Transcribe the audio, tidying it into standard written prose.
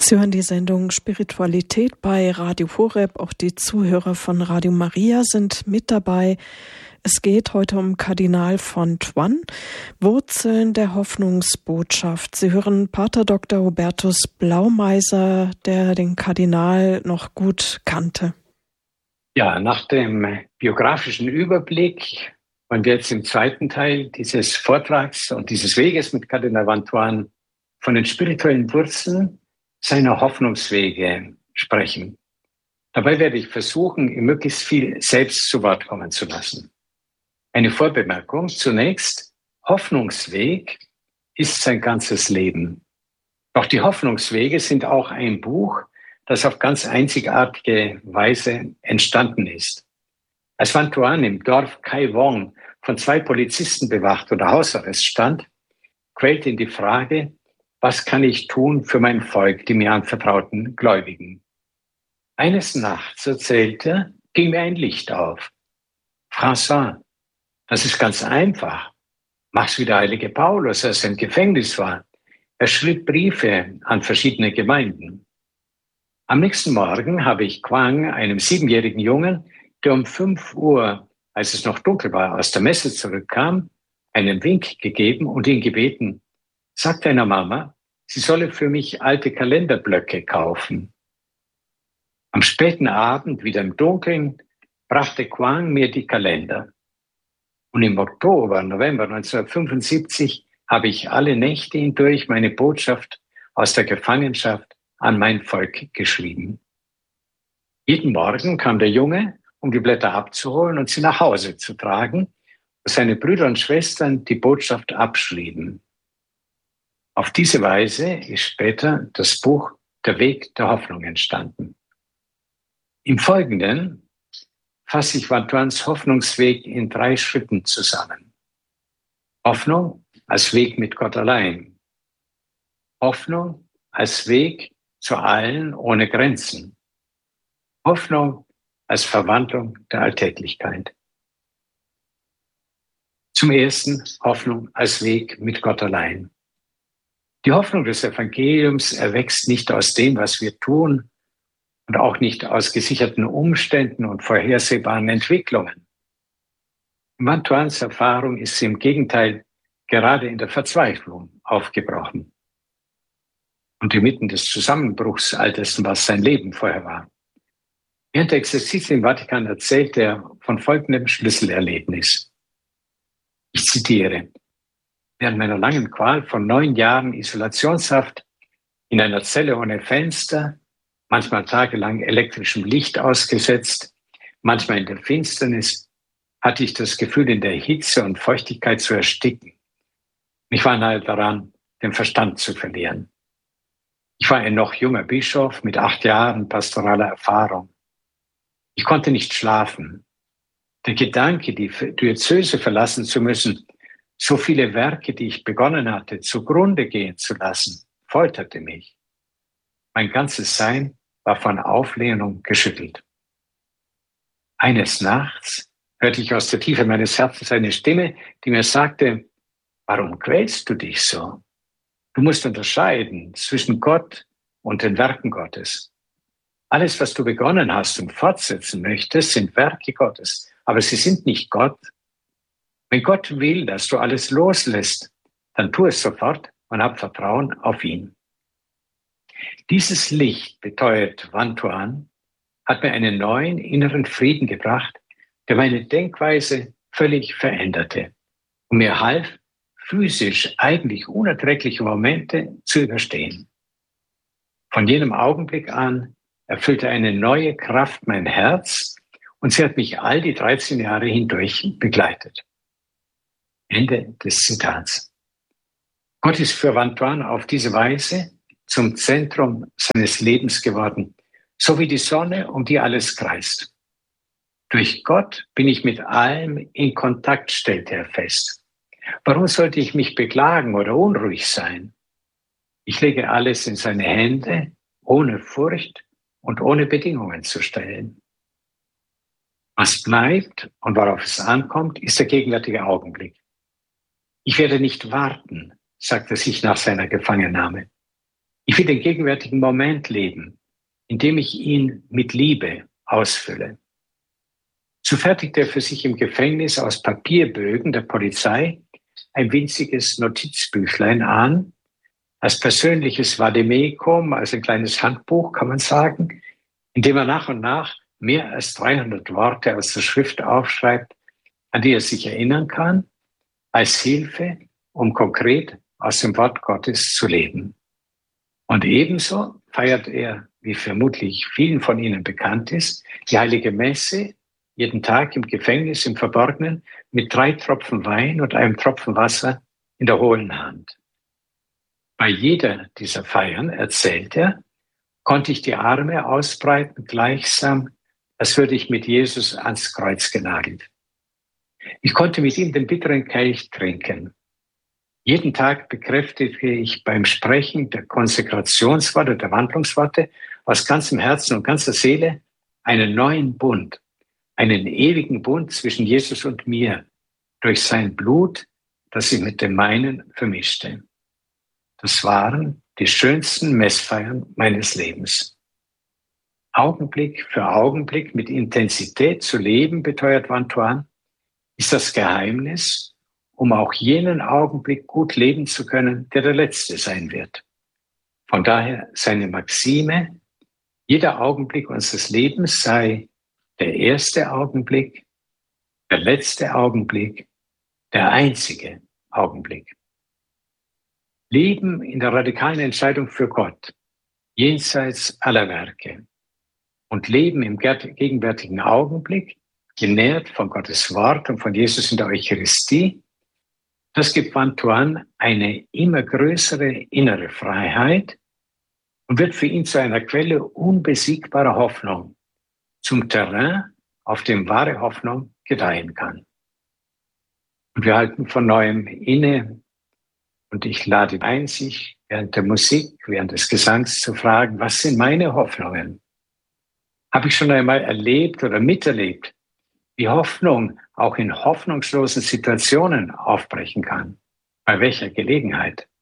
Sie hören die Sendung Spiritualität bei Radio Horeb. Auch die Zuhörer von Radio Maria sind mit dabei. Es geht heute um Kardinal von Toine, Wurzeln der Hoffnungsbotschaft. Sie hören Pater Dr. Hubertus Blaumeiser, der den Kardinal noch gut kannte. Ja, nach dem biografischen Überblick wollen wir jetzt im zweiten Teil dieses Vortrags und dieses Weges mit Kardinal von Toine von den spirituellen Wurzeln seiner Hoffnungswege sprechen. Dabei werde ich versuchen, ihm möglichst viel selbst zu Wort kommen zu lassen. Eine Vorbemerkung zunächst: Hoffnungsweg ist sein ganzes Leben. Doch die Hoffnungswege sind auch ein Buch, das auf ganz einzigartige Weise entstanden ist. Als von Toine im Dorf Kai Wong von 2 Polizisten bewacht unter Hausarrest stand, quälte ihn die Frage: Was kann ich tun für mein Volk, die mir anvertrauten Gläubigen? Eines Nachts, erzählte er, ging mir ein Licht auf. François, das ist ganz einfach. Mach's wie der heilige Paulus, als er im Gefängnis war. Er schrieb Briefe an verschiedene Gemeinden. Am nächsten Morgen habe ich Quang, einem 7-jährigen Jungen, der um 5 Uhr, als es noch dunkel war, aus der Messe zurückkam, einen Wink gegeben und ihn gebeten: Sag deiner Mama, sie solle für mich alte Kalenderblöcke kaufen. Am späten Abend, wieder im Dunkeln, brachte Quang mir die Kalender. Und im November 1975 habe ich alle Nächte hindurch meine Botschaft aus der Gefangenschaft an mein Volk geschrieben. Jeden Morgen kam der Junge, um die Blätter abzuholen und sie nach Hause zu tragen, wo seine Brüder und Schwestern die Botschaft abschrieben. Auf diese Weise ist später das Buch Der Weg der Hoffnung entstanden. Im Folgenden fasse ich von Toines Hoffnungsweg in 3 Schritten zusammen. Hoffnung als Weg mit Gott allein. Hoffnung als Weg zu allen ohne Grenzen. Hoffnung als Verwandlung der Alltäglichkeit. Zum Ersten Hoffnung als Weg mit Gott allein. Die Hoffnung des Evangeliums erwächst nicht aus dem, was wir tun, und auch nicht aus gesicherten Umständen und vorhersehbaren Entwicklungen. In von Toines Erfahrung ist sie im Gegenteil gerade in der Verzweiflung aufgebrochen und inmitten des Zusammenbruchs all dessen, was sein Leben vorher war. Während der Exerzitien im Vatikan erzählt er von folgendem Schlüsselerlebnis. Ich zitiere: Während meiner langen Qual von 9 Jahren Isolationshaft in einer Zelle ohne Fenster, manchmal tagelang elektrischem Licht ausgesetzt, manchmal in der Finsternis, hatte ich das Gefühl, in der Hitze und Feuchtigkeit zu ersticken. Ich war nahe daran, den Verstand zu verlieren. Ich war ein noch junger Bischof mit 8 Jahren pastoraler Erfahrung. Ich konnte nicht schlafen. Der Gedanke, die Diözese verlassen zu müssen, so viele Werke, die ich begonnen hatte, zugrunde gehen zu lassen, folterte mich. Mein ganzes Sein war von Auflehnung geschüttelt. Eines Nachts hörte ich aus der Tiefe meines Herzens eine Stimme, die mir sagte: Warum quälst du dich so? Du musst unterscheiden zwischen Gott und den Werken Gottes. Alles, was du begonnen hast und fortsetzen möchtest, sind Werke Gottes, aber sie sind nicht Gott. Wenn Gott will, dass du alles loslässt, dann tu es sofort und hab Vertrauen auf ihn. Dieses Licht, beteuert von Toine, hat mir einen neuen inneren Frieden gebracht, der meine Denkweise völlig veränderte und mir half, physisch eigentlich unerträgliche Momente zu überstehen. Von jenem Augenblick an erfüllte eine neue Kraft mein Herz und sie hat mich all die 13 Jahre hindurch begleitet. Ende des Zitats. Gott ist für von Toine auf diese Weise zum Zentrum seines Lebens geworden, so wie die Sonne, um die alles kreist. Durch Gott bin ich mit allem in Kontakt, stellte er fest. Warum sollte ich mich beklagen oder unruhig sein? Ich lege alles in seine Hände, ohne Furcht und ohne Bedingungen zu stellen. Was bleibt und worauf es ankommt, ist der gegenwärtige Augenblick. Ich werde nicht warten, sagt er sich nach seiner Gefangennahme. Ich will den gegenwärtigen Moment leben, indem ich ihn mit Liebe ausfülle. So fertigt er für sich im Gefängnis aus Papierbögen der Polizei ein winziges Notizbüchlein an, als persönliches Vademekum, also ein kleines Handbuch, kann man sagen, in dem er nach und nach mehr als 300 Worte aus der Schrift aufschreibt, an die er sich erinnern kann, als Hilfe, um konkret aus dem Wort Gottes zu leben. Und ebenso feiert er, wie vermutlich vielen von Ihnen bekannt ist, die Heilige Messe jeden Tag im Gefängnis im Verborgenen mit 3 Tropfen Wein und einem Tropfen Wasser in der hohlen Hand. Bei jeder dieser Feiern, erzählt er, konnte ich die Arme ausbreiten, gleichsam, als würde ich mit Jesus ans Kreuz genagelt. Ich konnte mit ihm den bitteren Kelch trinken. Jeden Tag bekräftigte ich beim Sprechen der Konsekrationsworte, der Wandlungsworte aus ganzem Herzen und ganzer Seele einen neuen Bund, einen ewigen Bund zwischen Jesus und mir durch sein Blut, das sich mit dem meinen vermischte. Das waren die schönsten Messfeiern meines Lebens. Augenblick für Augenblick mit Intensität zu leben, beteuert Vantuan, ist das Geheimnis, um auch jenen Augenblick gut leben zu können, der letzte sein wird. Von daher seine Maxime, jeder Augenblick unseres Lebens sei der erste Augenblick, der letzte Augenblick, der einzige Augenblick. Leben in der radikalen Entscheidung für Gott, jenseits aller Werke. Und Leben im gegenwärtigen Augenblick, genährt von Gottes Wort und von Jesus in der Eucharistie, das gibt Vantuan eine immer größere innere Freiheit und wird für ihn zu einer Quelle unbesiegbarer Hoffnung, zum Terrain, auf dem wahre Hoffnung gedeihen kann. Und wir halten von Neuem inne und ich lade ein, sich während der Musik, während des Gesangs zu fragen, was sind meine Hoffnungen? Habe ich schon einmal erlebt oder miterlebt, wie Hoffnung auch in hoffnungslosen Situationen aufbrechen kann? Bei welcher Gelegenheit?